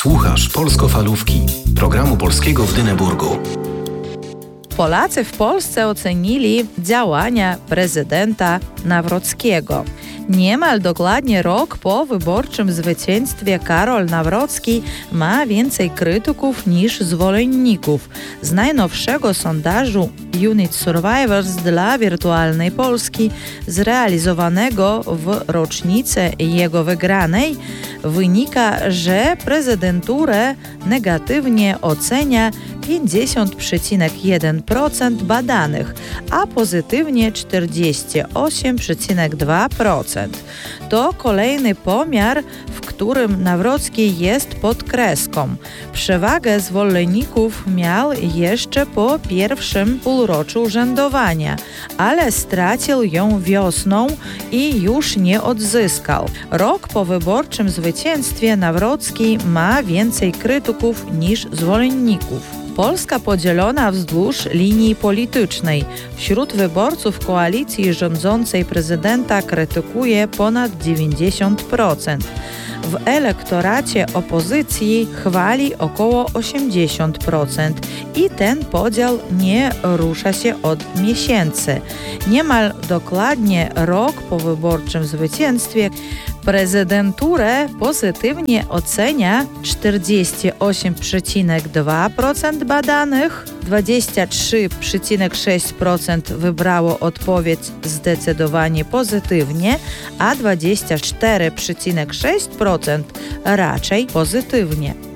Słuchasz Polsko-Falówki, programu polskiego w Dyneburgu. Polacy w Polsce ocenili działania prezydenta Nawrockiego. Niemal dokładnie rok po wyborczym zwycięstwie Karol Nawrocki ma więcej krytyków niż zwolenników. Z najnowszego sondażu Unit Survivors dla Wirtualnej Polski, zrealizowanego w rocznicę jego wygranej, wynika, że prezydenturę negatywnie ocenia 50,1% badanych, a pozytywnie 48,2%. To kolejny pomiar, w którym Nawrocki jest pod kreską. Przewagę zwolenników miał jeszcze po pierwszym półroczu urzędowania, ale stracił ją wiosną i już nie odzyskał. Rok po wyborczym zwycięstwie Nawrocki ma więcej krytyków niż zwolenników. Polska podzielona wzdłuż linii politycznej. Wśród wyborców koalicji rządzącej prezydenta krytykuje ponad 90%. W elektoracie opozycji chwali około 80% i ten podział nie rusza się od miesięcy. Niemal dokładnie rok po wyborczym zwycięstwie prezydenturę pozytywnie ocenia 48,2% badanych, 23,6% wybrało odpowiedź zdecydowanie pozytywnie, a 24,6% raczej pozytywnie.